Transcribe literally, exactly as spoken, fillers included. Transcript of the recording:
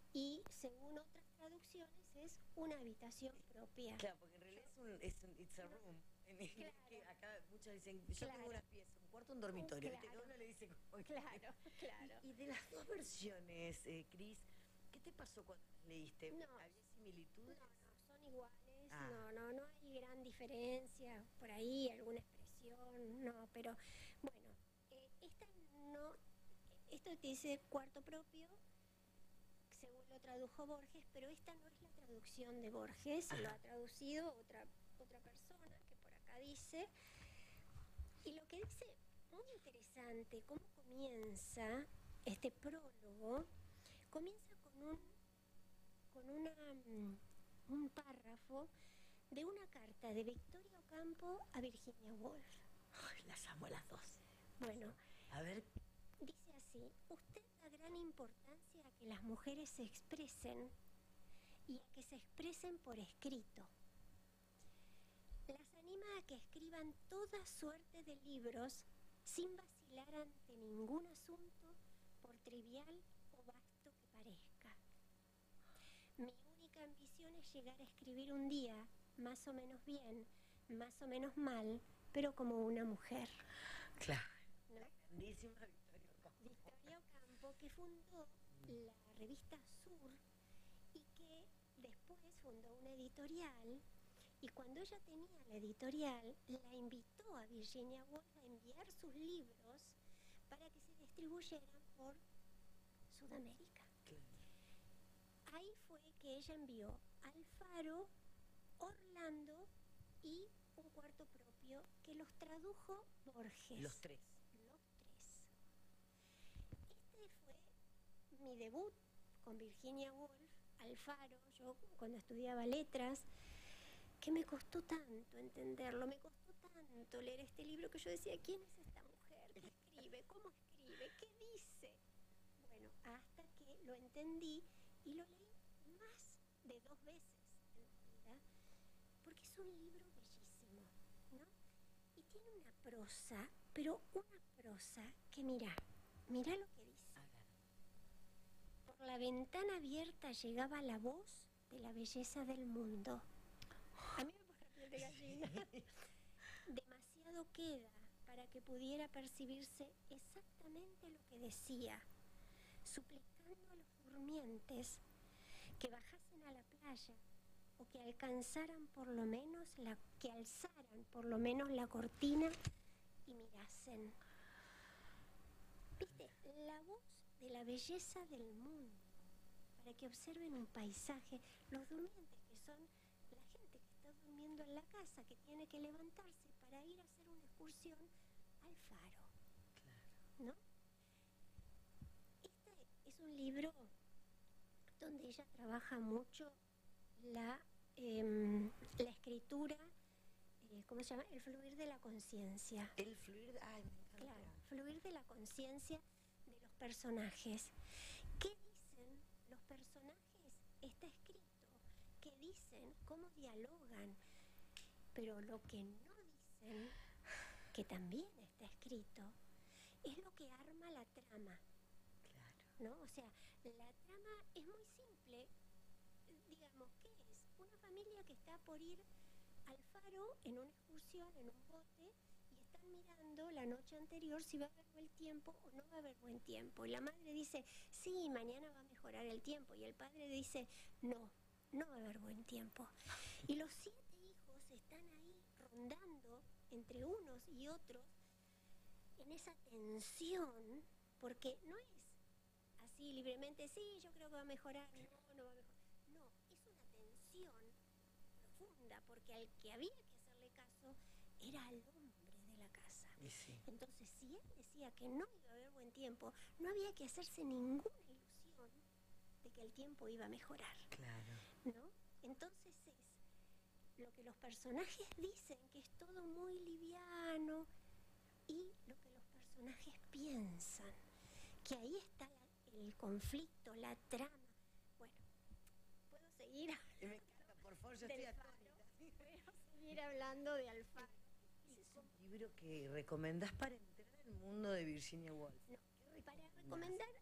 y según otras traducciones es una habitación propia. Claro, porque en realidad es un, es un it's a room. En inglés, Claro. que acá muchos dicen, yo Claro. tengo una pieza, un cuarto, un dormitorio. Claro. ¿Viste? Cada uno le dice como Claro, claro. Y, y de las dos versiones, eh, Cris, ¿qué te pasó cuando las leíste? No, ¿Había similitudes? No, no, son iguales, Ah. no, no, no hay gran diferencia, por ahí alguna expresión, no, pero bueno, eh, esta no, esto te dice cuarto propio, según lo tradujo Borges, pero esta no es la traducción de Borges, Ajá. lo ha traducido otra, otra persona que por acá dice, y lo que dice, muy interesante, cómo comienza este prólogo, comienza con un, con una... un párrafo de una carta de Victoria Ocampo a Virginia Woolf. Ay, las amo a las dos. Bueno, a ver, dice así: usted da gran importancia a que las mujeres se expresen y a que se expresen por escrito. Las anima a que escriban toda suerte de libros sin vacilar ante ningún asunto, por trivial o vasto que parezca. Mi única ambición es llegar a escribir un día, más o menos bien, más o menos mal, pero como una mujer. claro, ¿No? la grandísima Victoria Ocampo. Victoria Ocampo, que fundó la revista Sur y que después fundó una editorial, y cuando ella tenía la editorial, la invitó a Virginia Woolf a enviar sus libros para que se distribuyeran por Sudamérica. Claro. Ahí fue que ella envió Alfaro, Orlando y un cuarto propio que los tradujo Borges. Los tres. Los tres. Este fue mi debut con Virginia Woolf, Alfaro, yo cuando estudiaba letras, que me costó tanto entenderlo, me costó tanto leer este libro que yo decía, ¿quién es esta mujer? ¿Qué escribe? ¿Cómo escribe? ¿Qué dice? Bueno, hasta que lo entendí y lo leí más de dos veces en la vida, porque es un libro bellísimo, ¿no? Y tiene una prosa, pero una prosa que mira, mira lo que dice. A ver. Por la ventana abierta llegaba la voz de la belleza del mundo. A mí me pone la piel de gallina. Demasiado queda para que pudiera percibirse exactamente lo que decía, suplicando a los durmientes que bajasen a la playa o que alcanzaran por lo menos la, que alzaran por lo menos la cortina y mirasen. ¿Viste? La voz de la belleza del mundo, para que observen un paisaje. Los durmientes, que son la gente que está durmiendo en la casa, que tiene que levantarse para ir a hacer una excursión al faro. Claro. ¿No? Este es un libro donde ella trabaja mucho la, eh, la escritura, eh, ¿cómo se llama? El fluir de la conciencia. El fluir, de... ay, me encanta. Claro, fluir de la conciencia de los personajes. ¿Qué dicen los personajes? Está escrito. ¿Qué dicen? ¿Cómo dialogan? Pero lo que no dicen, que también está escrito, es lo que arma la trama. Claro. ¿No? O sea, la trama es muy simple. Digamos, ¿qué es? Una familia que está por ir al faro en una excursión, en un bote, y están mirando la noche anterior si va a haber buen tiempo o no va a haber buen tiempo. Y la madre dice, sí, mañana va a mejorar el tiempo. Y el padre dice, no, no va a haber buen tiempo. Y los siete hijos están ahí rondando entre unos y otros en esa tensión, porque no es así libremente, sí, yo creo que va a mejorar, no, no va a mejorar. No, es una tensión profunda, porque al que había que hacerle caso era al hombre de la casa. Y sí. Entonces, si él decía que no iba a haber buen tiempo, no había que hacerse ninguna ilusión de que el tiempo iba a mejorar. Claro. ¿No? Entonces es lo que los personajes dicen, que es todo muy liviano, y lo que los personajes piensan, que ahí está la, el conflicto, la trama. Bueno, puedo seguir Me encanta, por favor, yo del estoy Faro, atónita. puedo seguir hablando de Alfaro. Ese es un libro que recomendás para entrar al mundo de Virginia Woolf. No, para recomendar